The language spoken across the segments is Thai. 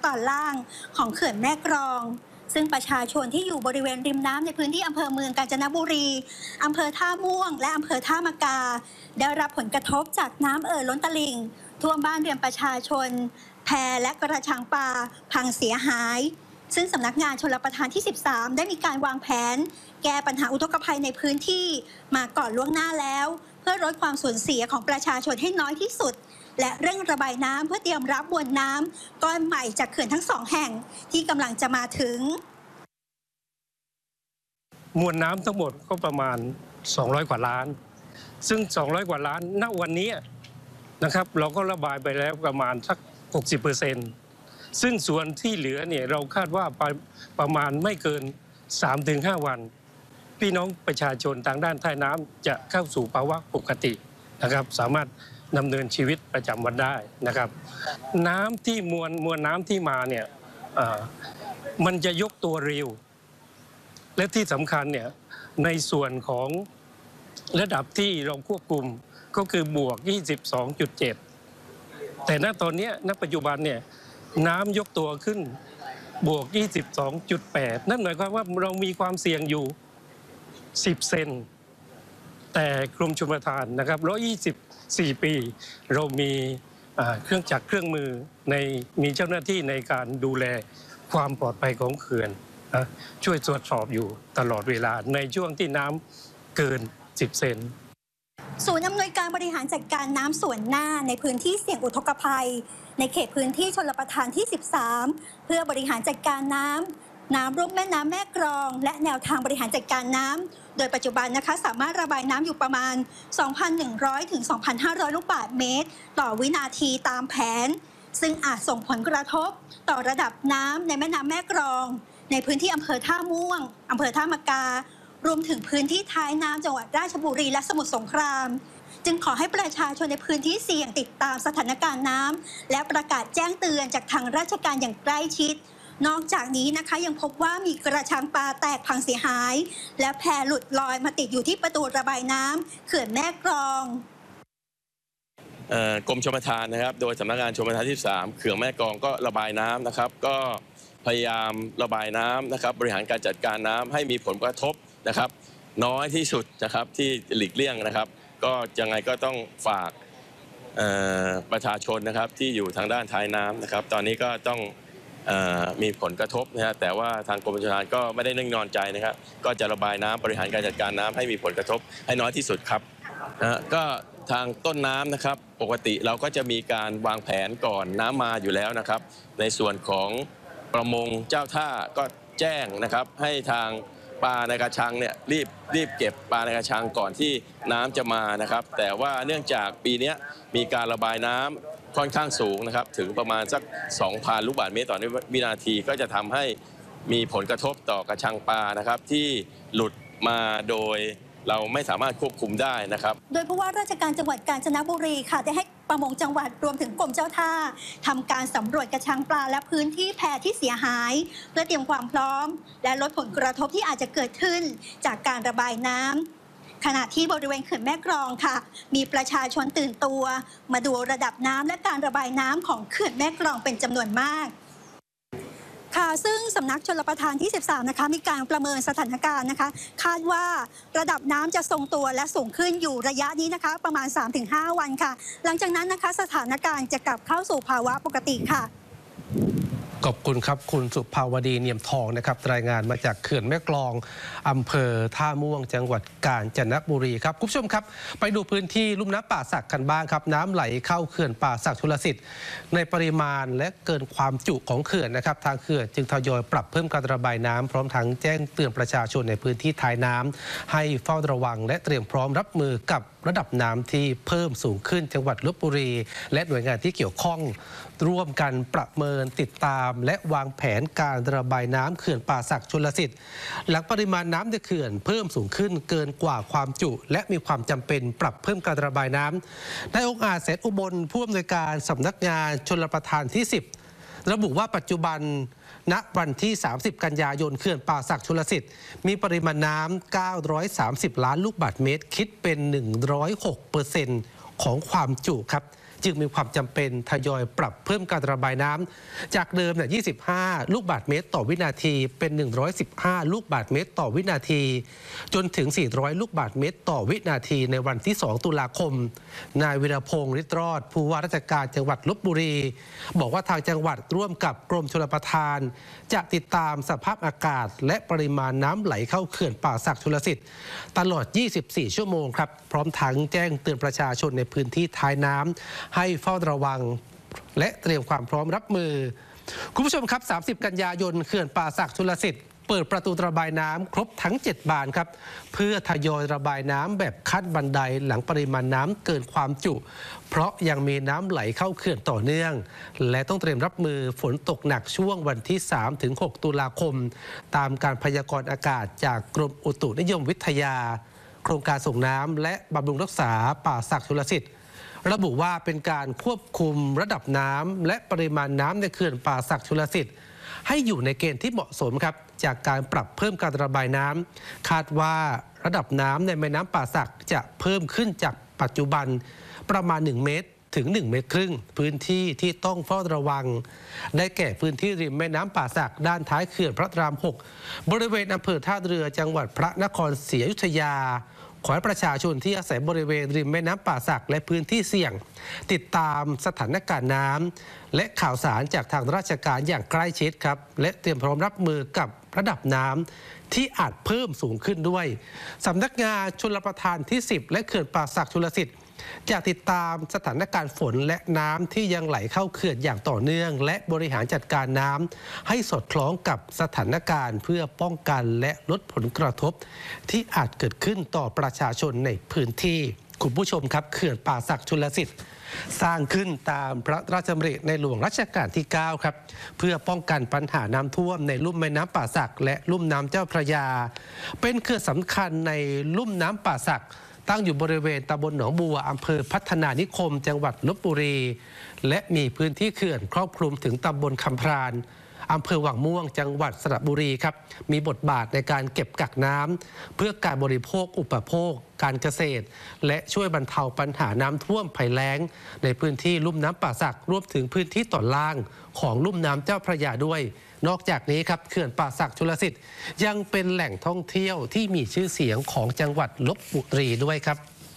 อนล่างของเขื่อนแม่กลองซึ่งประชาชนที่อยู่บริเวณริมน้ำในพื้นที่อำเภอเมืองกาญจนบุรีอำเภอท่าม่วงและอำเภอท่ามะกาได้รับผลกระทบจากน้ำล้นตลิ่งท่วมบ้านเรือนประชาชนแพและกระชังปลาพังเสียหายซึ่งสำนักงานชลประทานที่ 13 ได้มีการวางแผนแก้ปัญหาอุทกภัยในพื้นที่มาก่อนล่วงหน้าแล้วเพื่อลดความสูญเสียของประชาชนให้น้อยที่สุดและเร่งระบายน้ำเพื่อเตรียมรับมวลน้ำก้อนใหม่จากเขื่อนทั้ง2แห่งที่กำลังจะมาถึงมวลน้ำทั้งหมดก็ประมาณ200 กว่าล้านซึ่ง200 กว่าล้านณวันนี้นะครับเราก็ระบายไปแล้วประมาณสัก 60%ซึ่งส่วนที่เหลือเนี่ยเราคาดว่าประมาณไม่เกิน 3-5 วันพี่น้องประชาชนทางด้านใต้น้ำจะเข้าสู่ภาวะปกตินะครับสามารถดำเนินชีวิตประจำวันได้นะครับน้ำที่มวลน้ำที่มาเนี่ยมันจะยกตัวเร็วและที่สำคัญเนี่ยในส่วนของระดับที่เราควบคุมก็คือบวก 22.7 แต่ณตอนนี้ณปัจจุบันเนี่ยน้ำยกตัวขึ้นบวก 22.8 นั่นหมายความว่าเรามีความเสี่ยงอยู่10 เซนแต่กรมชลประทานนะครับ124 ปีเรามีเครื่องจักรเครื่องมือมีเจ้าหน้าที่ในการดูแลความปลอดภัยของเขื่อนช่วยตรวจสอบอยู่ตลอดเวลาในช่วงที่น้ำเกิน10 เซนศูนย์อำนวยการบริหารจัดการน้ำส่วนหน้าในพื้นที่เสี่ยงอุทกภัยในเขตพื้นที่ชลประทานที่ 13 เพื่อบริหารจัดการน้ำรุ่มแม่น้ำแม่กลองและแนวทางบริหารจัดการน้ำโดยปัจจุบันนะคะสามารถระบายน้ำอยู่ประมาณ 2,100 ถึง 2,500 ลูกบาศก์เมตรต่อวินาทีตามแผนซึ่งอาจส่งผลกระทบต่อระดับน้ำในแม่น้ำแม่กลองในพื้นที่อำเภอท่าม่วงอำเภอท่ามะการวมถึงพื้นที่ท้ายน้ำจังหวัดราชบุรีและสมุทรสงครามจึงขอให้ประชาชนในพื้นที่เสี่ยงติดตามสถานการณ์น้ำและประกาศแจ้งเตือนจากทางราชการอย่างใกล้ชิดนอกจากนี้นะคะยังพบว่ามีกระชังปลาแตกพังเสียหายและแพหลุดลอยมาติดอยู่ที่ประตูระบายน้ำเขื่อนแม่กลองกรมชลประทานนะครับโดยสำนักงานชลประทานที่ 3เขื่อนแม่กลองก็ระบายน้ำนะครับก็พยายามระบายน้ำนะครับบริหารการจัดการน้ำให้มีผลกระทบนะครับน้อยที่สุดนะครับที่หลีกเลี่ยงนะครับก็ยังไงก็ต้องฝากประชาชนนะครับที่อยู่ทางด้านท้ายน้ำนะครับตอนนี้ก็ต้องมีผลกระทบนะฮะแต่ว่าทางกรมชลประทานก็ไม่ได้นิ่งนอนใจนะครับก็จะระบายน้ำบริหารการจัดการน้ำให้มีผลกระทบให้น้อยที่สุดครับก็ทางต้นน้ำนะครับปกติเราก็จะมีการวางแผนก่อนน้ำมาอยู่แล้วนะครับในส่วนของประมงเจ้าท่าก็แจ้งนะครับให้ทางปลาในกระชังเนี่ยรีบเก็บปลาในกระชังก่อนที่น้ำจะมานะครับแต่ว่าเนื่องจากปีนี้มีการระบายน้ำค่อนข้างสูงนะครับถึงประมาณสัก 2,000 ลูกบาศก์เมตรต่อวินาทีก็จะทำให้มีผลกระทบต่อกระชังปลานะครับที่หลุดมาโดยเราไม่สามารถควบคุมได้นะครับโดยผู้ว่าราชการจังหวัดกาญจนบุรีค่ะได้ให้ประมงจังหวัดรวมถึงกรมเจ้าท่าทำการสำรวจกระชังปลาและพื้นที่แพที่เสียหายเพื่อเตรียมความพร้อมและลดผลกระทบที่อาจจะเกิดขึ้นจากการระบายน้ำขณะที่บริเวณเขื่อนแม่กลองค่ะมีประชาชนตื่นตัวมาดูระดับน้ำและการระบายน้ำของเขื่อนแม่กลองเป็นจำนวนมากค่ะซึ่งสำนักชลประทานที่ 13 นะคะมีการประเมินสถานการณ์นะคะคาดว่าระดับน้ำจะทรงตัวและสูงขึ้นอยู่ระยะนี้นะคะประมาณ 3-5 วันค่ะหลังจากนั้นนะคะสถานการณ์จะกลับเข้าสู่ภาวะปกติค่ะขอบคุณครับคุณสุภาวดีเนียมทองนะครับรายงานมาจากเขื่อนแม่กลองอำเภอท่าม่วงจังหวัดกาญจนบุรีครับคุณผู้ชมครับไปดูพื้นที่ลุ่มน้ำป่าสักกันบ้างครับน้ำไหลเข้าเขื่อนป่าสักชลสิทธิ์ในปริมาณและเกินความจุของเขื่อนนะครับทางเขื่อนจึงทยอยปรับเพิ่มการระบายน้ำพร้อมทั้งแจ้งเตือนประชาชนในพื้นที่ท้ายน้ำให้เฝ้าระวังและเตรียมพร้อมรับมือกับระดับน้ำที่เพิ่มสูงขึ้นจังหวัดลพบุรีและหน่วยงานที่เกี่ยวข้องร่วมกันประเมินติดตามและวางแผนการระบายน้ำเขื่อนป่าสักชลสิทธิ์หลังปริมาณน้ำในเขื่อนเพิ่มสูงขึ้นเกินกว่าความจุและมีความจำเป็นปรับเพิ่มการระบายน้ำนายองค์อาจแสนอุบลผู้อำนวยการสำนักงานชลประทานที่ 10ระบุว่าปัจจุบันณวันที่ 30 กันยายนเขื่อนป่าสักชลสิทธิ์มีปริมาณน้ำ930 ล้านลูกบาศก์เมตรคิดเป็น 106% ของความจุครับจึงมีความจำเป็นทยอยปรับเพิ่มการระบายน้ำจากเดิม25 ลูกบาศก์เมตรต่อวินาทีเป็น115 ลูกบาศก์เมตรต่อวินาทีจนถึง400 ลูกบาศก์เมตรต่อวินาทีในวันที่ 2 ตุลาคมนายวิรพงษ์ฤทธิ์รอดผู้ว่าราชการจังหวัดลพบุรีบอกว่าทางจังหวัดร่วมกับกรมชลประทานจะติดตามสภาพอากาศและปริมาณน้ำไหลเข้าเขื่อนป่าสักชลสิทธิ์ตลอด 24 ชั่วโมงครับพร้อมทั้งแจ้งเตือนประชาชนในพื้นที่ท้ายน้ำให้เฝ้าระวังและเตรียมความพร้อมรับมือคุณผู้ชมครับ 30 กันยายนเขื่อนป่าสักชลสิทธิ์เปิดประตูระบายน้ำครบทั้ง 7 บานครับเพื่อทยอยระบายน้ำแบบขั้นบันไดหลังปริมาณน้ำเกินความจุเพราะยังมีน้ำไหลเข้าเขื่อนต่อเนื่องและต้องเตรียมรับมือฝนตกหนักช่วงวันที่ 3-6 ตุลาคมตามการพยากรณ์อากาศจากกรมอุตุนิยมวิทยาโครงการส่งน้ำและบำรุงรักษาป่าสักชลสิทธิ์ระบุว่าเป็นการควบคุมระดับน้ำและปริมาณน้ำในเขื่อนป่าสักชลสิทธิ์ให้อยู่ในเกณฑ์ที่เหมาะสมครับจากการปรับเพิ่มการระบายน้ำคาดว่าระดับน้ำในแม่น้ำป่าสักจะเพิ่มขึ้นจากปัจจุบันประมาณ1 เมตรถึง1 เมตรครึ่งพื้นที่ที่ต้องเฝ้าระวังได้แก่พื้นที่ริมแม่น้ำป่าสักด้านท้ายเขื่อนพระราม 6บริเวณอำเภอท่าเรือจังหวัดพระนครศรีอยุธยาขอให้ประชาชนที่อาศัยบริเวณริมแม่น้ำป่าสักและพื้นที่เสี่ยงติดตามสถานการณ์น้ำและข่าวสารจากทางราชการอย่างใกล้ชิดครับและเตรียมพร้อมรับมือกับระดับน้ำที่อาจเพิ่มสูงขึ้นด้วยสำนักงานชลประทานที่ 10และเขื่อนป่าสักชลสิทธิ์จะติดตามสถานการณ์ฝนและน้ำที่ยังไหลเข้าเขื่อนอย่างต่อเนื่องและบริหารจัดการน้ำให้สอดคล้องกับสถานการณ์เพื่อป้องกันและลดผลกระทบที่อาจเกิดขึ้นต่อประชาชนในพื้นที่คุณผู้ชมครับเขื่อนป่าสักชลสิทธิ์สร้างขึ้นตามพระราชดำริในหลวงรัชกาลที่ 9 ครับเพื่อป้องกันปัญหาน้ำท่วมในลุ่มแม่น้ำป่าสักและลุ่มน้ำเจ้าพระยาเป็นเขื่อนสำคัญในลุ่มน้ำป่าสักตั้งอยู่บริเวณตำบลหนองบัวอำเภอพัฒนานิคมจังหวัดลพบุรีและมีพื้นที่เขื่อนครอบคลุมถึงตำบลคำพรานอำเภอวังม่วงจังหวัดสระบุรีครับมีบทบาทในการเก็บกักน้ำเพื่อการบริโภคอุปโภคการเกษตรและช่วยบรรเทาปัญหาน้ำท่วมภัยแล้งในพื้นที่ลุ่มน้ำป่าสักรวมถึงพื้นที่ตอนล่างของลุ่มน้ำเจ้าพระยาด้วยนอกจากนี้ครับเขื่อนป่าสักชลสิทธิ์ยังเป็นแหล่งท่องเที่ยวที่มีชื่อเสียงของจังหวัดลพบุรีด้วยครับ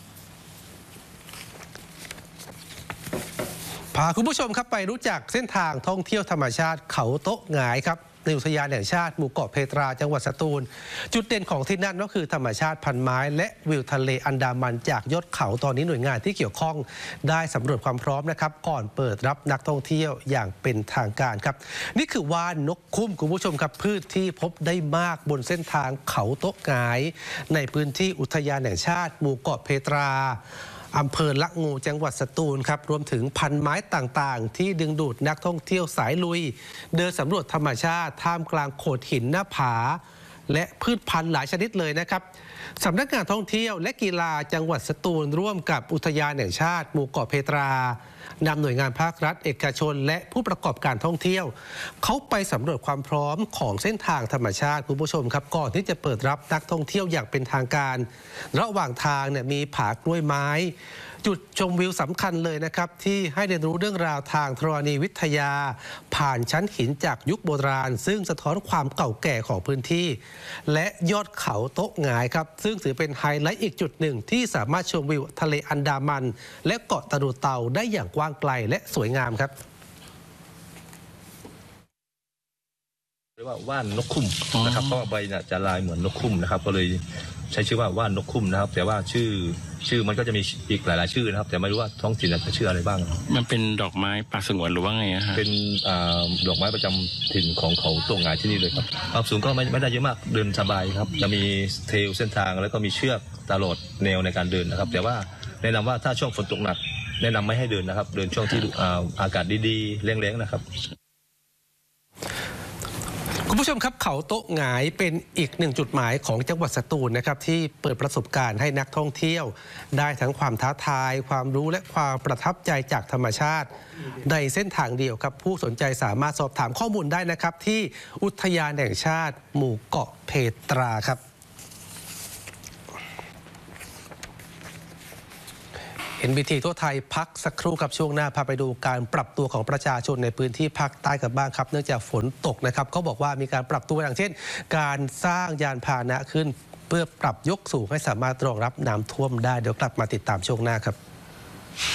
พาคุณผู้ชมครับไปรู้จักเส้นทางท่องเที่ยวธรรมชาติเขาโต๊ะหงายครับในอุทยานแห่งชาติหมู่เกาะเพตราจังหวัดสตูลจุดเด่นของที่นั่นก็คือธรรมชาติพันไม้และวิวทะเลอันดามันจากยอดเขาตอนนี้หน่วยงานที่เกี่ยวข้องได้สำรวจความพร้อมนะครับก่อนเปิดรับนักท่องเที่ยวอย่างเป็นทางการครับนี่คือว่านนกคุ้มคุณผู้ชมครับพืชที่พบได้มากบนเส้นทางเขาโต๊ะหงายในพื้นที่อุทยานแห่งชาติหมู่เกาะเพตราอำเภอละงูจังหวัดสตูลครับรวมถึงพันไม้ต่างๆที่ดึงดูดนักท่องเที่ยวสายลุยเดินสำรวจธรรมชาติท่ามกลางโขดหินหน้าผาและพืชพันธุ์หลายชนิดเลยนะครับสำนักงานท่องเที่ยวและกีฬาจังหวัดสตูลร่วมกับอุทยานแห่งชาติหมู่เกาะเพตรานำหน่วยงานภาครัฐเอกชนและผู้ประกอบการท่องเที่ยวเขาไปสำรวจความพร้อมของเส้นทางธรรมชาติคุณผู้ชมครับก่อนที่จะเปิดรับนักท่องเที่ยวอย่างเป็นทางการระหว่างทางเนี่ยมีผากล้วยไม้จุดชมวิวสำคัญเลยนะครับที่ให้เรียนรู้เรื่องราวทางธรณีวิทยาผ่านชั้นหินจากยุคโบราณซึ่งสะท้อนความเก่าแก่ของพื้นที่และยอดเขาโต๊ะหงายครับซึ่งถือเป็นไฮไลท์อีกจุดหนึ่งที่สามารถชมวิวทะเลอันดามันและเกาะตะลุเตาได้อย่างกว้างไกลและสวยงามครับเรียกว่าว่านนกคุ้มนะครับเพราะว่าใบเนี่ยจะลายเหมือนนกคุ้มนะครับก็เลยใช้ชื่อว่าว่านนกคุ้มนะครับแต่ว่าชื่อมันก็จะมีอีกหลายๆชื่อนะครับแต่ไม่รู้ว่าท้องถิ่นจะชื่ออะไรบ้างมันเป็นดอกไม้ป่าสงวนหรือว่าไงฮะเป็นดอกไม้ประจำถิ่นของเขาโต๊ะหงายที่นี่เลยครับความสูงก็ไม่ได้เยอะมากเดินสบายครับจะมีเทรลเส้นทางแล้วก็มีเชือกตลอดแนวในการเดินนะครับแต่ว่าแนะนำว่าถ้าช่วงฝนตกหนักแนะนำไม่ให้เดินนะครับเดินช่วงที่อากาศดีๆแรงๆนะครับคุณผู้ชมครับเขาโต๊ะหงายเป็นอีกหนึ่งจุดหมายของจังหวัดสตูลนะครับที่เปิดประสบการณ์ให้นักท่องเที่ยวได้ทั้งความท้าทายความรู้และความประทับใจจากธรรมชาติในเส้นทางเดียวครับผู้สนใจสามารถสอบถามข้อมูลได้นะครับที่อุทยานแห่งชาติหมู่เกาะเพตราครับ NBT ทั่วไทยพักสักครู่ครับช่วงหน้าพาไปดูการปรับตัวของประชาชนในพื้นที่ภาคใต้กันบ้างครับเนื่องจากฝนตกนะครับเขาบอกว่ามีการปรับตัวอย่างเช่น การสร้างยานพาหนะขึ้นเพื่อปรับยกสูงให้สามารถรองรับน้ำท่วมได้เดี๋ยวกลับมาติดตามช่วงหน้าครับ